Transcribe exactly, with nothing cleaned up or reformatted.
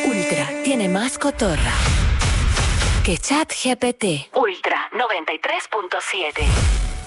Ultra tiene más cotorra que ChatGPT. Ultra noventa y tres punto siete.